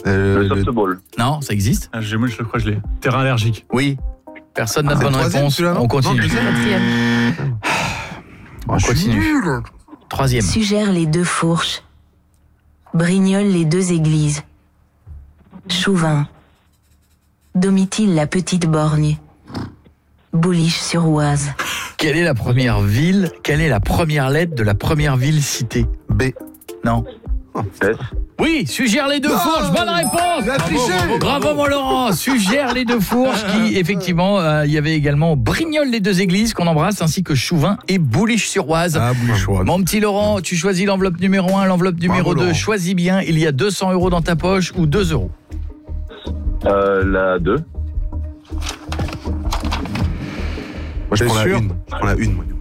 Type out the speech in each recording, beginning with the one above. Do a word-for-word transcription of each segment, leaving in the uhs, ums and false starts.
Euh, Le softball. Non, ça existe. Ah, j'ai, moi, je crois que je l'ai. Terrain allergique. Oui. Personne n'a Ah, de c'est bonne le troisième, réponse. celui-là, non On continue. Non, deuxième. Quatrième. On Ah, je suis continue. nul. Troisième. Suggère les deux fourches. Brignole les deux églises. Chouvin. Domitil la petite borgne. Bouliche-sur-Oise. Quelle est la première ville Quelle est la première lettre de la première ville citée? B. Non. S. Oui, suggère les deux fourches. Bonne réponse. Il a triché. Bravo mon Laurent, suggère les deux fourches qui effectivement euh, il y avait également Brignole les deux églises qu'on embrasse ainsi que Chouvin et Bouliche-sur-Oise. Ah, Bouliche-sur-Oise. Mon petit Laurent, tu choisis l'enveloppe numéro un, l'enveloppe numéro Bravo, deux. Laurent. Choisis bien, il y a deux cents euros dans ta poche ou deux euros. Euh, la deux. Moi, je T'es prends la sûr une. Je prends la une, moi.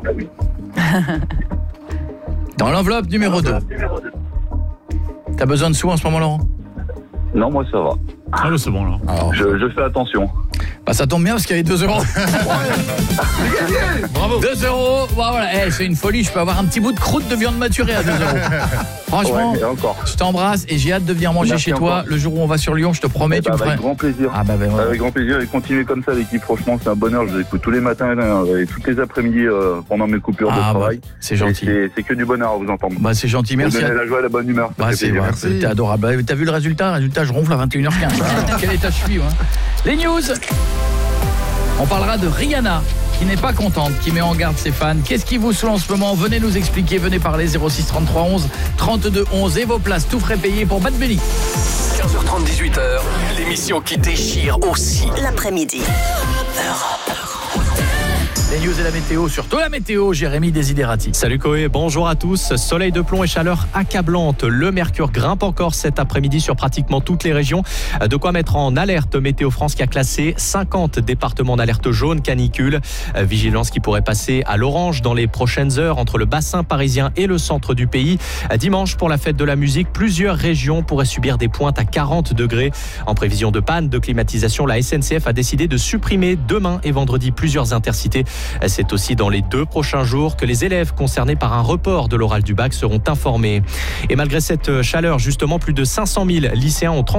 Dans l'enveloppe numéro deux. T'as besoin de sous en ce moment Laurent? Non, moi ça va. Ah, bah, c'est bon, là. Alors, Je, je fais attention. bah, ça tombe bien parce qu'il y avait deux euros. Bravo. deux euros, bah, voilà. Eh, c'est une folie, je peux avoir un petit bout de croûte de viande maturée à deux euros. Franchement, Ouais, et encore. je t'embrasse et j'ai hâte de venir manger Merci chez toi encore. le jour où on va sur Lyon, je te promets, Eh tu ben, me feras... avec grand plaisir. Ah bah, ben, ouais. Avec grand plaisir et continuer comme ça l'équipe, franchement c'est un bonheur, je vous écoute tous les matins euh, et toutes les après-midi euh, pendant mes coupures Ah, de bah, travail. c'est Et gentil. C'est, c'est que du bonheur à vous entendre. Bah c'est gentil, Vous merci. donnez la joie et la bonne humeur. ça Bah, fait c'est plaisir. ouais, Merci. t'es adorable. Bah, t'as vu le résultat? Le résultat, je ronfle à vingt et une heures quinze. Quel état je suis, hein. Les news. On parlera de Rihanna, qui n'est pas contente, qui met en garde ses fans. Qu'est-ce qui vous saoule en ce moment? Venez nous expliquer, venez parler. Zéro six trente-trois onze trente-deux onze et vos places tout frais payées pour Bad Bunny. quinze heures trente, dix-huit heures, l'émission qui déchire aussi. L'après-midi. Les news et la météo, surtout la météo, Jérémy Desiderati. Salut Koé, bonjour à tous. Soleil de plomb et chaleur accablante. Le mercure grimpe encore cet après-midi sur pratiquement toutes les régions. De quoi mettre en alerte Météo France qui a classé cinquante départements d'alerte jaune canicule. Vigilance qui pourrait passer à l'orange dans les prochaines heures entre le bassin parisien et le centre du pays. Dimanche, pour la fête de la musique, plusieurs régions pourraient subir des pointes à quarante degrés. En prévision de panne de climatisation, la S N C F a décidé de supprimer demain et vendredi plusieurs intercités. C'est aussi dans les deux prochains jours que les élèves concernés par un report de l'oral du bac seront informés. Et malgré cette chaleur, justement, plus de cinq cent mille lycéens ont